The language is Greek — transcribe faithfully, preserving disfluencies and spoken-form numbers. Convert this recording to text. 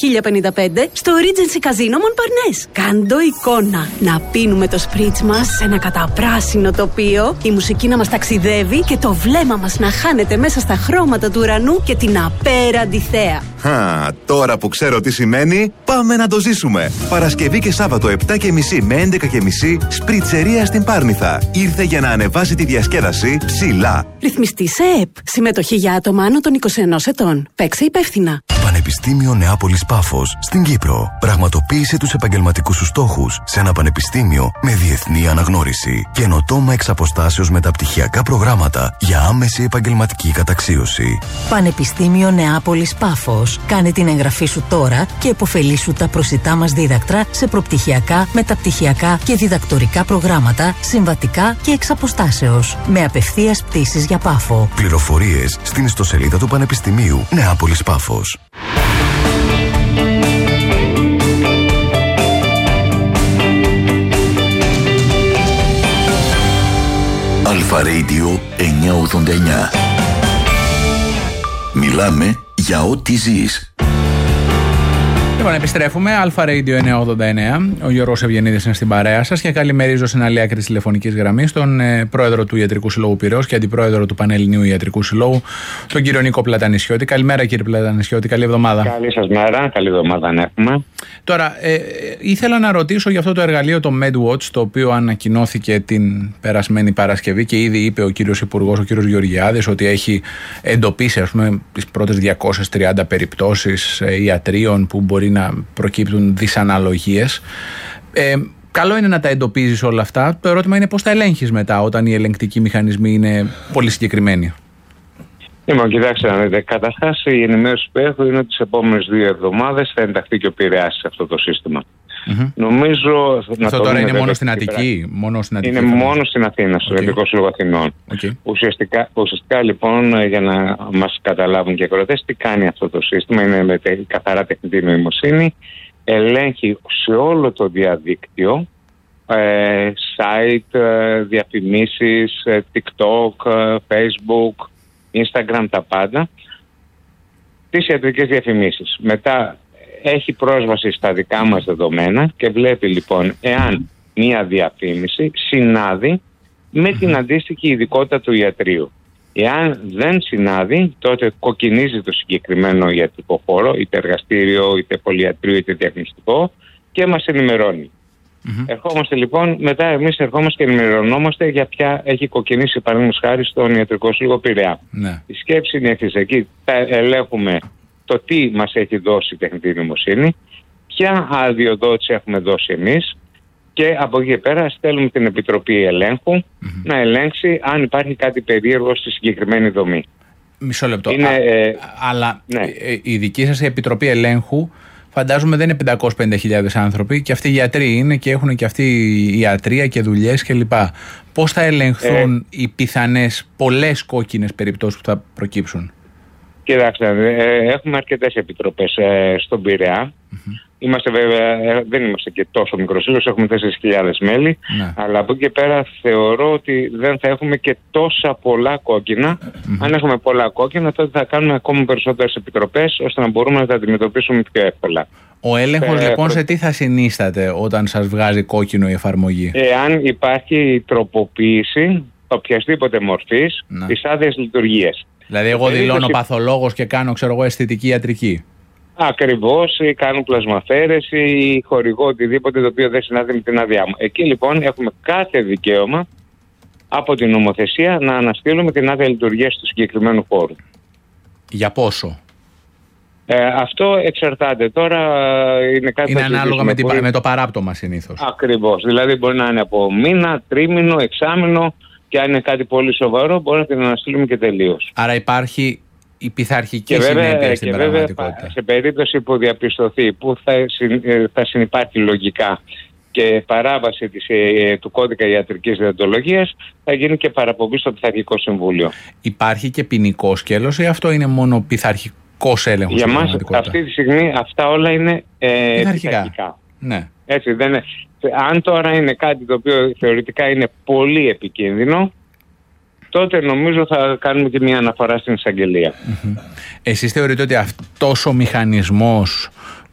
χίλια πενήντα πέντε στο Regency Casino Montparnasse. Κάντο εικόνα. Να πίνουμε το σπρίτς μας σε ένα καταπράσινο τοπίο, η μουσική να μας ταξιδεύει και το βλέμμα μας να χάνεται μέσα στα χρώματα του ουρανού και την απέραντη θέα. Χα, τώρα που ξέρω τι σημαίνει, πάμε να το ζήσουμε. Παρασκευή και Σάββατο επτά και μισή με έντεκα και μισή, Σπριτσερία στην Πάρνηθα. Ήρθε για να ανεβάσει τη διασκέδαση ψηλά. Ρυθμιστή σε ΕΕΠ. Συμμετοχή για άτομα άνω των είκοσι ενός ετών. Παίξε υπεύθυνα. Πανεπιστήμιο Νεάπολης Πάφος στην Κύπρο. Πραγματοποίησε τους επαγγελματικούς σου στόχους σε ένα πανεπιστήμιο με διεθνή αναγνώριση. Καινοτόμα εξ αποστάσεως μεταπτυχιακά προγράμματα για άμεση επαγγελματική καταξίωση. Πανεπιστήμιο Νεάπολης Πάφος. Κάνε την εγγραφή σου τώρα και επωφελήσου τα προσιτά μας δίδακτρα σε προπτυχιακά, μεταπτυχιακά και διδακτορικά προγράμματα, συμβατικά και εξ αποστάσεως. Με απευθείας πτήσεις για Πάφο. Πληροφορίες στην ιστοσελίδα του Πανεπιστημίου Νεάπολης Πάφος. Αλφα Radio εννιακόσια ογδόντα εννιά. Μιλάμε για ό,τι ζεις. Λοιπόν, επιστρέφουμε. Αλφα Radio εννιακόσια ογδόντα εννιά. Ο Γιώργος Ευγενίδης είναι στην παρέα σας και καλημερίζω στην άλλη άκρη της τηλεφωνικής γραμμής τον ε, πρόεδρο του Ιατρικού Συλλόγου Πειραιώς και αντιπρόεδρο του Πανελληνίου Ιατρικού Συλλόγου, τον κύριο Νίκο Πλατανισιώτη. Καλημέρα, κύριε Πλατανισιώτη. Καλή εβδομάδα. Καλή σας μέρα. Καλή εβδομάδα να έχουμε. Τώρα, ε, ήθελα να ρωτήσω για αυτό το εργαλείο, το MedWatch, το οποίο ανακοινώθηκε την περασμένη Παρασκευή και ήδη είπε ο κύριος Υπουργός, ο κύριος Γεωργιάδης, ότι έχει εντοπίσει, ας πούμε, τις πρώτες διακόσιες τριάντα περιπτώσεις ε, ιατρίων που μπορεί να προκύπτουν δυσαναλογίες. Ε, καλό είναι να τα εντοπίζεις όλα αυτά. Το ερώτημα είναι πώς τα ελέγχεις μετά, όταν οι ελεγκτικοί μηχανισμοί είναι πολύ συγκεκριμένοι. Λοιπόν, κοιτάξτε να δείτε. Καταρχάς, η ενημέρωση που έχω είναι ότι τις επόμενες δύο εβδομάδες θα ενταχθεί και ο Πειραιάς σε αυτό το σύστημα. Mm-hmm. Νομίζω. Αυτό να τώρα είναι μόνο στην Αττική. Μόνο στην Αττική. Είναι μόνο στην Αθήνα, στο Ιατρικό okay. Σύλλογο Αθηνών. Okay. Ουσιαστικά, ουσιαστικά, λοιπόν, για να μας καταλάβουν και οι ακροατές, τι κάνει αυτό το σύστημα, είναι με τε, καθαρά τεχνητή νοημοσύνη. Ελέγχει σε όλο το διαδίκτυο, ε, site, ε, διαφημίσεις, ε, TikTok, ε, Facebook, Instagram, τα πάντα, τις ιατρικές διαφημίσεις. Μετά έχει πρόσβαση στα δικά μας δεδομένα και βλέπει λοιπόν εάν μία διαφήμιση συνάδει με την αντίστοιχη ειδικότητα του ιατρείου. Εάν δεν συνάδει, τότε κοκκινίζει το συγκεκριμένο ιατρικό χώρο, είτε εργαστήριο, είτε πολυιατρείο, είτε διαγνωστικό, και μας ενημερώνει. Mm-hmm. Ερχόμαστε λοιπόν, μετά εμείς ερχόμαστε και ενημερωνόμαστε για ποια έχει κοκκινήσει, παραδείγματος χάρη, στον Ιατρικό Σύλλογο Πειραιά. Mm-hmm. Η σκέψη είναι εξής: εκεί θα ελέγχουμε το τι μας έχει δώσει η τεχνητή νοημοσύνη, ποια αδειοδότηση έχουμε δώσει εμείς, και από εκεί πέρα στέλνουμε την Επιτροπή Ελέγχου mm-hmm. να ελέγξει αν υπάρχει κάτι περίεργο στη συγκεκριμένη δομή. Μισό λεπτό. Είναι, Α, ε, αλλά ναι. η δική σας Επιτροπή Ελέγχου φαντάζομαι δεν είναι πεντακόσιες πενήντα χιλιάδες άνθρωποι, και αυτοί οι γιατροί είναι και έχουν και αυτή η ιατρία και δουλειές κλπ. Πώς θα ελεγχθούν ε, οι πιθανές πολλές κόκκινες περιπτώσεις που θα προκύψουν? Κοιτάξτε, ε, έχουμε αρκετές επιτροπές ε, στον Πειραιά. Mm-hmm. Είμαστε βέβαια, ε, δεν είμαστε και τόσο μικρός σύλλογος, έχουμε τέσσερις χιλιάδες μέλη, ναι. αλλά από εκεί και πέρα θεωρώ ότι δεν θα έχουμε και τόσα πολλά κόκκινα. Mm-hmm. Αν έχουμε πολλά κόκκινα, τότε θα κάνουμε ακόμα περισσότερες επιτροπές, ώστε να μπορούμε να τα αντιμετωπίσουμε πιο εύκολα. Ο έλεγχος ε, λοιπόν προ... σε τι θα συνίσταται όταν σας βγάζει κόκκινο η εφαρμογή? Εάν υπάρχει τροποποίηση οποιασδήποτε μορφής ναι. της άδειας λειτουργίας. Δηλαδή εγώ δηλώνω περίπτωση... παθολόγος και κάνω, ξέρω εγώ, αισθητική ιατρική. Ακριβώς, ή κάνω πλασμαθαίρεση ή χορηγώ οτιδήποτε το οποίο δεν συνάδει με την άδειά μου. Εκεί λοιπόν έχουμε κάθε δικαίωμα από την νομοθεσία να αναστείλουμε την άδεια λειτουργίας του συγκεκριμένου χώρου. Για πόσο? Ε, αυτό εξαρτάται. Τώρα είναι κάτι είναι ανάλογα με, μπορεί... με το παράπτωμα συνήθως. Ακριβώς. Δηλαδή μπορεί να είναι από μήνα, τρίμηνο, εξάμηνο, και αν είναι κάτι πολύ σοβαρό μπορεί να την αναστείλουμε και τελείως. Άρα υπάρχει η πειθαρχική συνέπεια στην και πραγματικότητα. Βέβαια, σε περίπτωση που διαπιστωθεί, που θα, θα συνυπάρχει λογικά και παράβαση της, του κώδικα ιατρικής διοντολογίας, θα γίνει και παραπομπή στο Πειθαρχικό Συμβούλιο. Υπάρχει και ποινικό σκέλος ή αυτό είναι μόνο πειθαρχικός έλεγχος? Για μας αυτή τη στιγμή αυτά όλα είναι ε, πειθαρχικά. Ναι. Έτσι, δεν είναι. Αν τώρα είναι κάτι το οποίο θεωρητικά είναι πολύ επικίνδυνο, τότε νομίζω θα κάνουμε και μια αναφορά στην εισαγγελία. Mm-hmm. Εσείς θεωρείτε ότι αυτός ο μηχανισμός